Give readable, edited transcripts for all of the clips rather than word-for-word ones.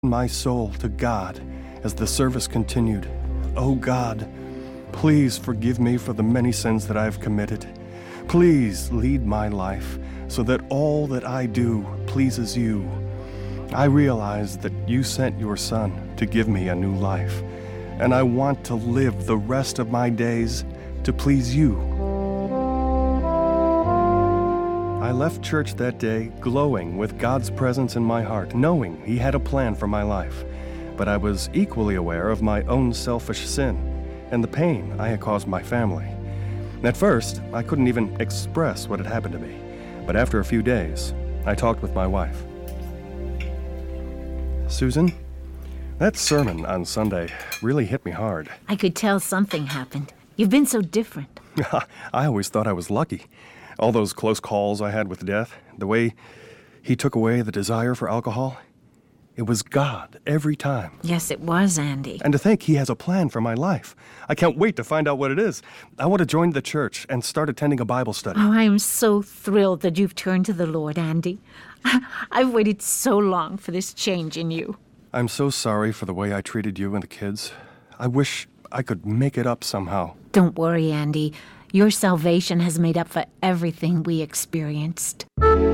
my soul to God as the service continued. Oh God, please forgive me for the many sins that I have committed. Please lead my life so that all that I do pleases you. I realize that you sent your Son to give me a new life, and I want to live the rest of my days to please you. I left church that day glowing with God's presence in my heart, knowing He had a plan for my life. But I was equally aware of my own selfish sin and the pain I had caused my family. At first, I couldn't even express what had happened to me, but after a few days, I talked with my wife. Susan, that sermon on Sunday really hit me hard. I could tell something happened. You've been so different. I always thought I was lucky. All those close calls I had with death, the way He took away the desire for alcohol, it was God every time. Yes, it was, Andy. And to think He has a plan for my life. I can't wait to find out what it is. I want to join the church and start attending a Bible study. Oh, I am so thrilled that you've turned to the Lord, Andy. I've waited so long for this change in you. I'm so sorry for the way I treated you and the kids. I wish I could make it up somehow. Don't worry, Andy. Your salvation has made up for everything we experienced.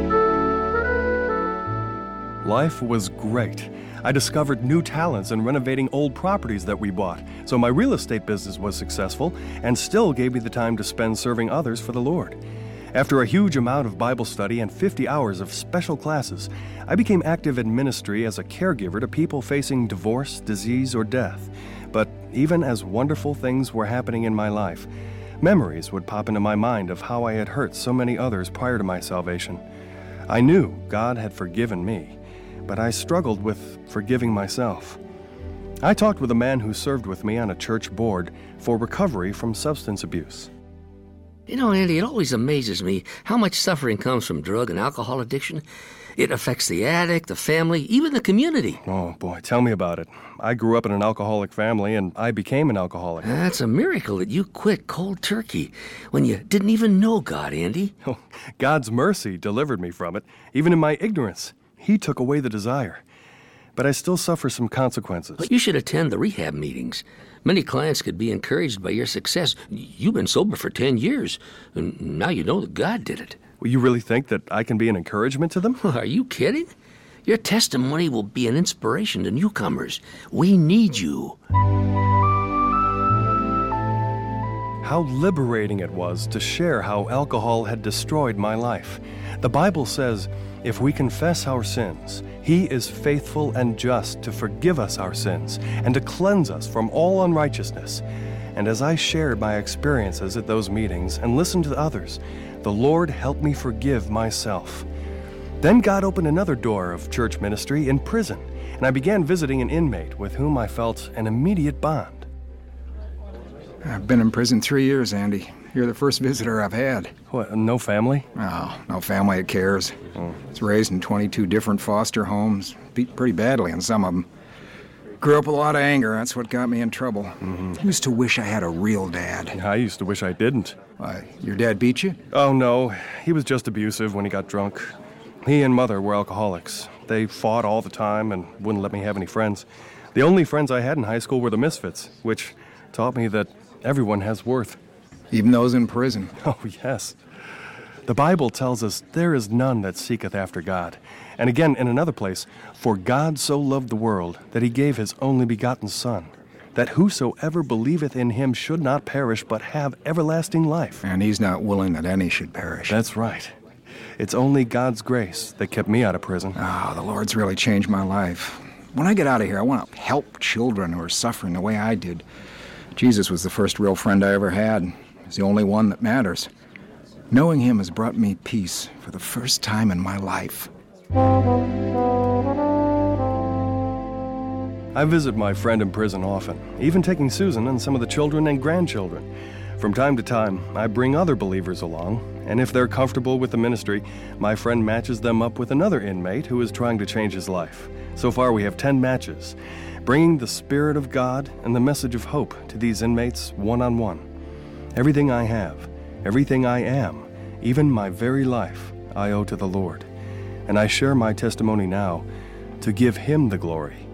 Life was great. I discovered new talents in renovating old properties that we bought, so my real estate business was successful and still gave me the time to spend serving others for the Lord. After a huge amount of Bible study and 50 hours of special classes, I became active in ministry as a caregiver to people facing divorce, disease, or death. But even as wonderful things were happening in my life, memories would pop into my mind of how I had hurt so many others prior to my salvation. I knew God had forgiven me, but I struggled with forgiving myself. I talked with a man who served with me on a church board for recovery from substance abuse. You know, Andy, it always amazes me how much suffering comes from drug and alcohol addiction. It affects the addict, the family, even the community. Oh, boy, tell me about it. I grew up in an alcoholic family, and I became an alcoholic. That's a miracle that you quit cold turkey when you didn't even know God, Andy. Oh, God's mercy delivered me from it, even in my ignorance. He took away the desire. But I still suffer some consequences. But you should attend the rehab meetings. Many clients could be encouraged by your success. You've been sober for 10 years, and now you know that God did it. Well, you really think that I can be an encouragement to them? Are you kidding? Your testimony will be an inspiration to newcomers. We need you. How liberating it was to share how alcohol had destroyed my life. The Bible says, if we confess our sins, He is faithful and just to forgive us our sins and to cleanse us from all unrighteousness. And as I shared my experiences at those meetings and listened to others, the Lord helped me forgive myself. Then God opened another door of church ministry in prison, and I began visiting an inmate with whom I felt an immediate bond. I've been in prison 3 years, Andy. You're the first visitor I've had. What, no family? Oh, no family that cares. Was raised in 22 different foster homes. Beat pretty badly in some of them. Grew up with a lot of anger. That's what got me in trouble. Used to wish I had a real dad. I used to wish I didn't. Why, your dad beat you? Oh, no. He was just abusive when he got drunk. He and Mother were alcoholics. They fought all the time and wouldn't let me have any friends. The only friends I had in high school were the misfits, which taught me that everyone has worth. Even those in prison. Oh, yes. The Bible tells us there is none that seeketh after God. And again, in another place, for God so loved the world that He gave His only begotten Son, that whosoever believeth in Him should not perish but have everlasting life. And He's not willing that any should perish. That's right. It's only God's grace that kept me out of prison. Oh, the Lord's really changed my life. When I get out of here, I want to help children who are suffering the way I did. Jesus was the first real friend I ever had. He's the only one that matters. Knowing Him has brought me peace for the first time in my life. I visit my friend in prison often, even taking Susan and some of the children and grandchildren. From time to time, I bring other believers along, and if they're comfortable with the ministry, my friend matches them up with another inmate who is trying to change his life. So far, we have 10 matches, bringing the Spirit of God and the message of hope to these inmates one-on-one. Everything I have, everything I am, even my very life, I owe to the Lord. And I share my testimony now to give Him the glory